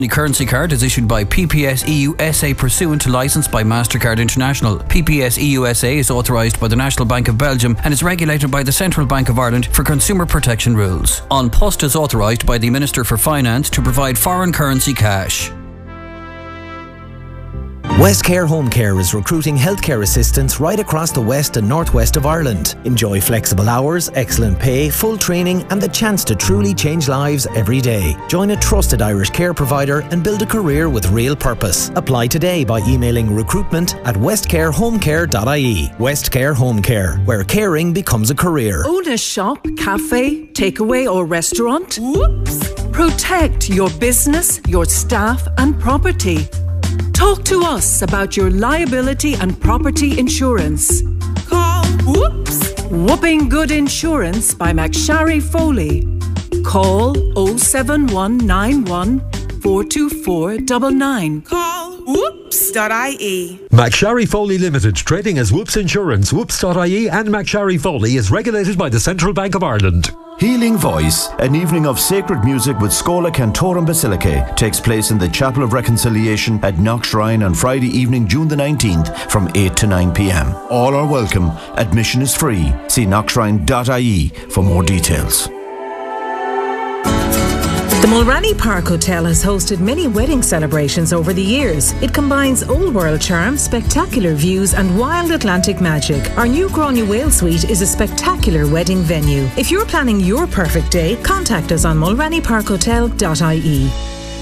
The currency card is issued by PPS EU SA pursuant to licence by MasterCard International. PPS EU SA is authorised by the National Bank of Belgium and is regulated by the Central Bank of Ireland for consumer protection rules. An Post is authorised by the Minister for Finance to provide foreign currency cash. Westcare Home Care is recruiting healthcare assistants right across the west and northwest of Ireland. Enjoy flexible hours, excellent pay, full training and the chance to truly change lives every day. Join a trusted Irish care provider and build a career with real purpose. Apply today by emailing recruitment@westcarehomecare.ie. Westcare Home Care, where caring becomes a career. Own a shop, cafe, takeaway or restaurant? Whoops! Protect your business, your staff and property. Talk to us about your liability and property insurance. Call Whooping Good Insurance by McSharry Foley. Call 07191 424 99. Call Whoops.ie. McSharry Foley Limited, trading as Whoops Insurance, Whoops.ie and McSharry Foley is regulated by the Central Bank of Ireland. Healing Voice, an evening of sacred music with Schola Cantorum Basilicae, takes place in the Chapel of Reconciliation at Knock Shrine on Friday evening, June the 19th from 8 to 9 p.m. All are welcome. Admission is free. See knockshrine.ie for more details. The Mulranny Park Hotel has hosted many wedding celebrations over the years. It combines old world charm, spectacular views and wild Atlantic magic. Our new Gráinne Whale Suite is a spectacular wedding venue. If you're planning your perfect day, contact us on mulrannyparkhotel.ie.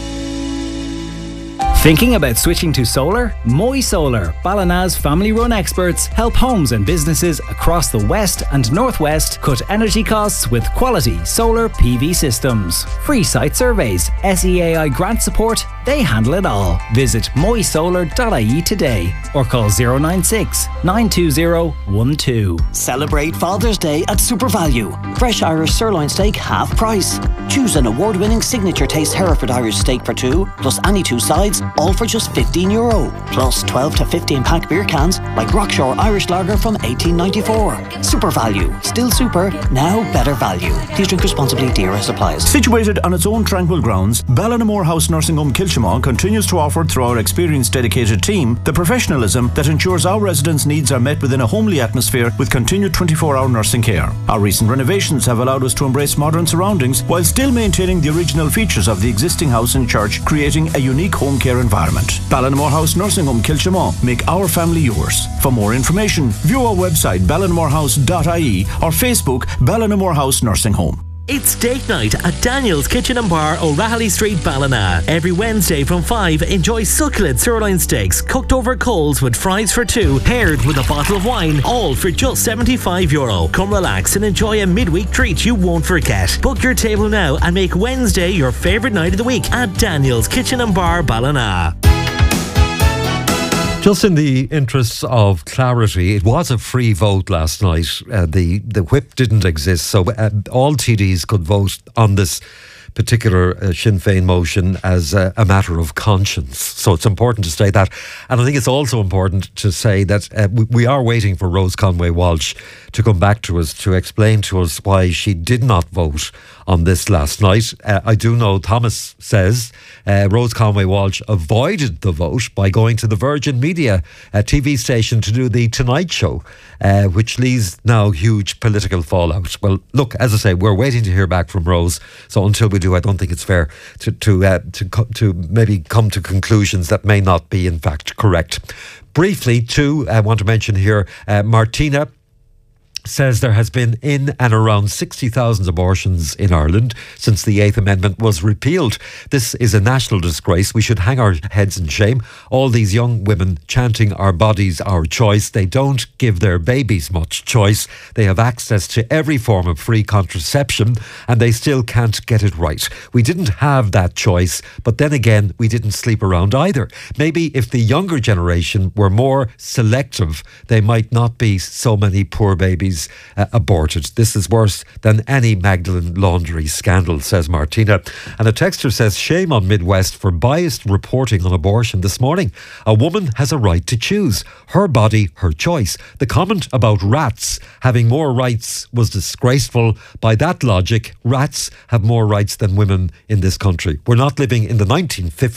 Thinking about switching to solar? Moy Solar, Ballina's family-run experts, help homes and businesses across the west and northwest cut energy costs with quality solar PV systems. Free site surveys, SEAI grant support, they handle it all. Visit moysolar.ie today or call 096 920 12. Celebrate Father's Day at SuperValu. Fresh Irish sirloin steak half price. Choose an award-winning signature taste Hereford Irish steak for two, plus any two sides, all for just €15. Plus 12 to 15 pack beer cans like Rockshore Irish Lager from 1894. SuperValu. Still super, now better value. Please drink responsibly. DRS applies. Situated on its own tranquil grounds, Ballinamore House Nursing Home Kilchimau continues to offer, through our experienced dedicated team, the professionalism that ensures our residents' needs are met within a homely atmosphere with continued 24-hour nursing care. Our recent renovations have allowed us to embrace modern surroundings while still maintaining the original features of the existing house and church, creating a unique home care environment. Ballinamore House Nursing Home Kilchimau. Make our family yours. For more information, view our website ballinamorehouse.ie or Facebook Ballinamore House Nursing Home. It's date night at Daniel's Kitchen and Bar, O'Rahilly Street, Ballina. Every Wednesday from 5, enjoy succulent sirloin steaks cooked over coals with fries for two, paired with a bottle of wine, all for just €75. Come relax and enjoy a midweek treat you won't forget. Book your table now and make Wednesday your favourite night of the week at Daniel's Kitchen and Bar, Ballina. Just in the interests of clarity, it was a free vote last night. The whip didn't exist, so all TDs could vote on this particular Sinn Féin motion as a matter of conscience. So it's important to state that. And I think it's also important to say that we are waiting for Rose Conway Walsh to come back to us to explain to us why she did not vote on this last night. I do know Thomas says Rose Conway Walsh avoided the vote by going to the Virgin Media TV station to do the Tonight Show, which leaves now huge political fallout. Well, look, as I say, we're waiting to hear back from Rose. So until we do, I don't think it's fair to maybe come to conclusions that may not be in fact correct. Briefly, too, I want to mention here, Martina says there has been in and around 60,000 abortions in Ireland since the 8th Amendment was repealed. This is a national disgrace. We should hang our heads in shame. All these young women chanting our bodies, our choice. They don't give their babies much choice. They have access to every form of free contraception and they still can't get it right. We didn't have that choice, but then again, we didn't sleep around either. Maybe if the younger generation were more selective, they might not be so many poor babies babies aborted. This is worse than any Magdalene Laundry scandal, says Martina. And a texter says, shame on Midwest for biased reporting on abortion this morning. A woman has a right to choose. Her body, her choice. The comment about rats having more rights was disgraceful. By that logic, rats have more rights than women in this country. We're not living in the 1950s.